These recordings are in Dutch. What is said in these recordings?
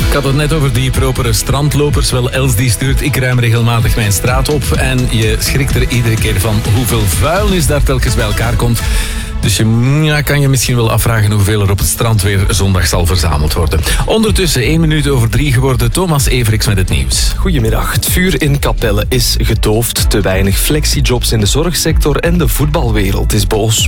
Ik had het net over die propere strandlopers. Wel, Els die stuurt, ik ruim regelmatig mijn straat op. En je schrikt er iedere keer van hoeveel vuilnis daar telkens bij elkaar komt. Dus je kan je misschien wel afvragen hoeveel er op het strand weer zondag zal verzameld worden. Ondertussen 1 minuut over 3 geworden. Thomas Everiks met het nieuws. Goedemiddag. Het vuur in Capelle is gedoofd. Te weinig flexijobs in de zorgsector en de voetbalwereld is boos.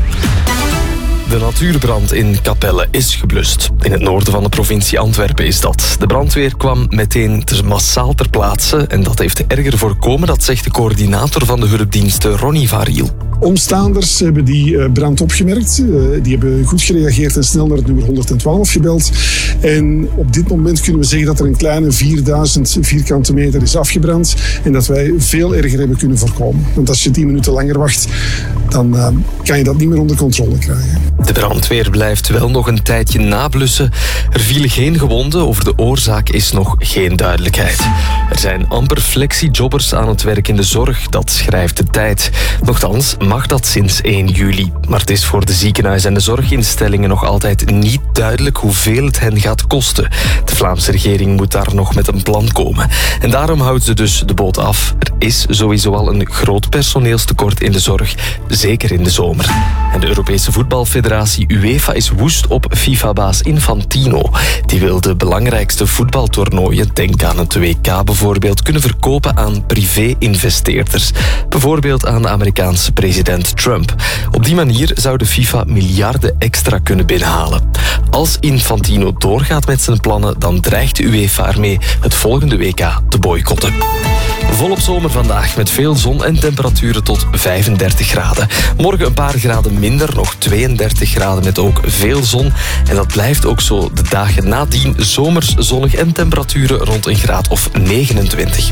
De natuurbrand in Capelle is geblust. In het noorden van de provincie Antwerpen is dat. De brandweer kwam meteen massaal ter plaatse en dat heeft erger voorkomen, dat zegt de coördinator van de hulpdiensten, Ronnie Variel. Omstaanders hebben die brand opgemerkt. Die hebben goed gereageerd en snel naar het nummer 112 gebeld. En op dit moment kunnen we zeggen dat er een kleine 4000 vierkante meter is afgebrand en dat wij veel erger hebben kunnen voorkomen. Want als je 10 minuten langer wacht, dan kan je dat niet meer onder controle krijgen. De brandweer blijft wel nog een tijdje nablussen. Er vielen geen gewonden, over de oorzaak is nog geen duidelijkheid. Er zijn amper flexijobbers aan het werk in de zorg, dat schrijft de Tijd. Nochtans mag dat sinds 1 juli. Maar het is voor de ziekenhuizen en de zorginstellingen nog altijd niet duidelijk hoeveel het hen gaat kosten. De Vlaamse regering moet daar nog met een plan komen. En daarom houdt ze dus de boot af. Er is sowieso al een groot personeelstekort in de zorg, zeker in de zomer. En de Europese voetbalfederatie UEFA is woest op FIFA-baas Infantino. Die wil de belangrijkste voetbaltoernooien, denk aan het WK bijvoorbeeld, kunnen verkopen aan privé-investeerders. Bijvoorbeeld aan de Amerikaanse president Trump. Op die manier zou de FIFA miljarden extra kunnen binnenhalen. Als Infantino doorgaat met zijn plannen, dan dreigt de UEFA ermee het volgende WK te boycotten. Volop zomer vandaag met veel zon en temperaturen tot 35 graden. Morgen een paar graden minder, nog 32 graden met ook veel zon. En dat blijft ook zo de dagen nadien zomers zonnig en temperaturen rond een graad of 29.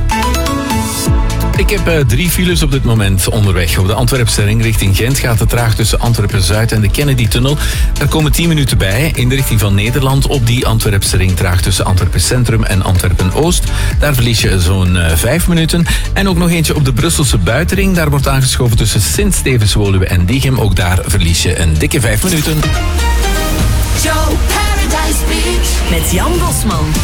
Ik heb 3 files op dit moment onderweg. Op de Antwerpse ring richting Gent gaat het traag tussen Antwerpen-Zuid en de Kennedy-tunnel. Er komen 10 minuten bij. In de richting van Nederland op die Antwerpse ring traag tussen Antwerpen-Centrum en Antwerpen-Oost. Daar verlies je zo'n 5 minuten. En ook nog eentje op de Brusselse buitenring. Daar wordt aangeschoven tussen Sint-Stevens-Woluwe en Diegem. Ook daar verlies je een dikke 5 minuten. Joe Paradise Beach met Jan Bosman.